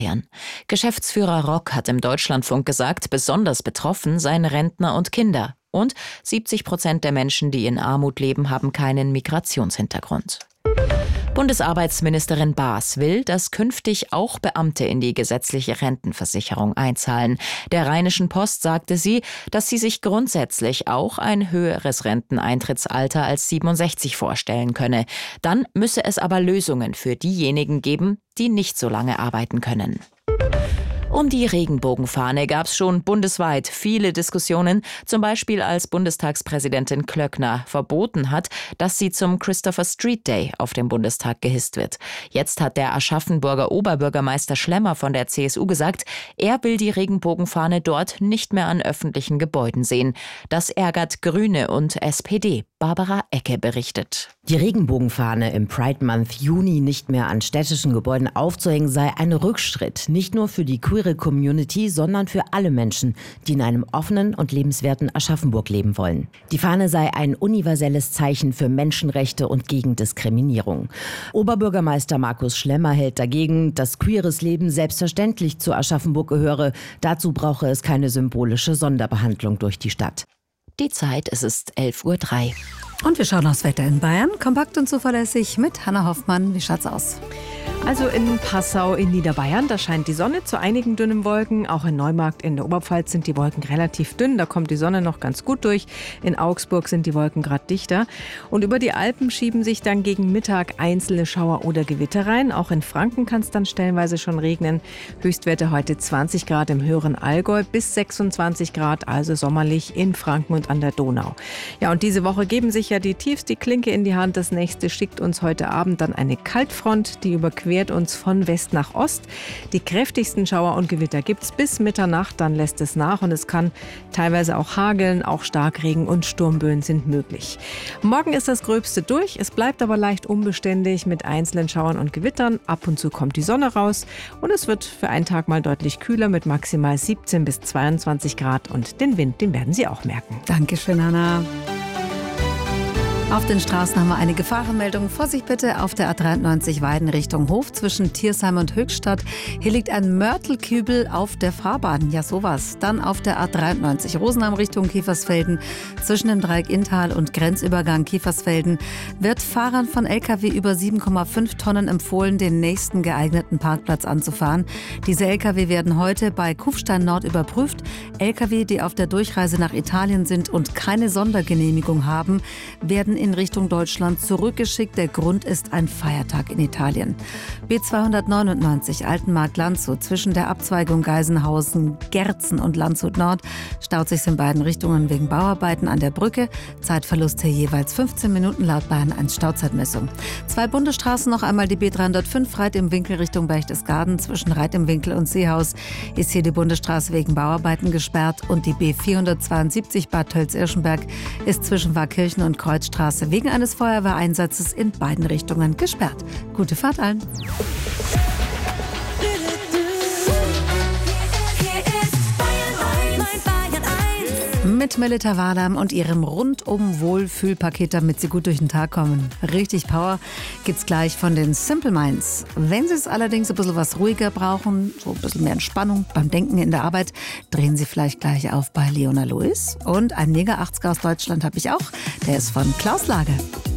Geschäftsführer Rock hat im Deutschlandfunk gesagt, besonders betroffen seien Rentner und Kinder. Und 70% der Menschen, die in Armut leben, haben keinen Migrationshintergrund. Bundesarbeitsministerin Baas will, dass künftig auch Beamte in die gesetzliche Rentenversicherung einzahlen. Der Rheinischen Post sagte sie, dass sie sich grundsätzlich auch ein höheres Renteneintrittsalter als 67 vorstellen könne. Dann müsse es aber Lösungen für diejenigen geben, die nicht so lange arbeiten können. Um die Regenbogenfahne gab es schon bundesweit viele Diskussionen, zum Beispiel als Bundestagspräsidentin Klöckner verboten hat, dass sie zum Christopher Street Day auf dem Bundestag gehisst wird. Jetzt hat der Aschaffenburger Oberbürgermeister Schlemmer von der CSU gesagt, er will die Regenbogenfahne dort nicht mehr an öffentlichen Gebäuden sehen. Das ärgert Grüne und SPD. Barbara Ecke berichtet. Die Regenbogenfahne im Pride Month Juni nicht mehr an städtischen Gebäuden aufzuhängen, sei ein Rückschritt. Nicht nur für die queere Community, sondern für alle Menschen, die in einem offenen und lebenswerten Aschaffenburg leben wollen. Die Fahne sei ein universelles Zeichen für Menschenrechte und gegen Diskriminierung. Oberbürgermeister Markus Schlemmer hält dagegen, dass queeres Leben selbstverständlich zu Aschaffenburg gehöre. Dazu brauche es keine symbolische Sonderbehandlung durch die Stadt. Die Zeit, es ist 11:03 Uhr. Und wir schauen aufs Wetter in Bayern. Kompakt und zuverlässig mit Hanna Hoffmann. Wie schaut's aus? Also in Passau in Niederbayern, da scheint die Sonne zu einigen dünnen Wolken. Auch in Neumarkt in der Oberpfalz sind die Wolken relativ dünn. Da kommt die Sonne noch ganz gut durch. In Augsburg sind die Wolken gerade dichter. Und über die Alpen schieben sich dann gegen Mittag einzelne Schauer oder Gewitter rein. Auch in Franken kann es dann stellenweise schon regnen. Höchstwerte heute 20 Grad im höheren Allgäu bis 26 Grad, also sommerlich in Franken und an der Donau. Ja, und diese Woche geben sich ja die Tiefs die Klinke in die Hand. Das nächste schickt uns heute Abend dann eine Kaltfront, die überquert uns von West nach Ost. Die kräftigsten Schauer und Gewitter gibt es bis Mitternacht, dann lässt es nach und es kann teilweise auch hageln, auch Starkregen und Sturmböen sind möglich. Morgen ist das Gröbste durch, es bleibt aber leicht unbeständig mit einzelnen Schauern und Gewittern. Ab und zu kommt die Sonne raus und es wird für einen Tag mal deutlich kühler mit maximal 17 bis 22 Grad und den Wind, den werden Sie auch merken. Dankeschön, Hanna. Auf den Straßen haben wir eine Gefahrenmeldung. Vorsicht bitte auf der A93 Weiden Richtung Hof zwischen Thiersheim und Höchstadt. Hier liegt ein Mörtelkübel auf der Fahrbahn. Ja, sowas. Dann auf der A93 Rosenheim Richtung Kiefersfelden zwischen dem Dreieck Inntal und Grenzübergang Kiefersfelden wird Fahrern von Lkw über 7,5 Tonnen empfohlen, den nächsten geeigneten Parkplatz anzufahren. Diese Lkw werden heute bei Kufstein Nord überprüft. Lkw, die auf der Durchreise nach Italien sind und keine Sondergenehmigung haben, werden in Richtung Deutschland zurückgeschickt. Der Grund ist ein Feiertag in Italien. B299 Altenmarkt-Landshut zwischen der Abzweigung Geisenhausen-Gerzen und Landshut Nord staut sich in beiden Richtungen wegen Bauarbeiten an der Brücke. Zeitverluste jeweils 15 Minuten laut Bayern 1 Stauzeitmessung. 2 Bundesstraßen, noch einmal die B305 Reit im Winkel Richtung Berchtesgaden. Zwischen Reit im Winkel und Seehaus ist hier die Bundesstraße wegen Bauarbeiten gesperrt und die B472 Bad Tölz-Irschenberg ist zwischen Warkirchen und Kreuzstraße wegen eines Feuerwehreinsatzes in beiden Richtungen gesperrt. Gute Fahrt allen. Mit Melita Wadam und ihrem Rundum-Wohlfühlpaket, damit Sie gut durch den Tag kommen. Richtig Power gibt's gleich von den Simple Minds. Wenn Sie es allerdings ein bisschen was ruhiger brauchen, so ein bisschen mehr Entspannung beim Denken in der Arbeit, drehen Sie vielleicht gleich auf bei Leona Lewis. Und ein Mega 80er aus Deutschland habe ich auch. Der ist von Klaus Lage.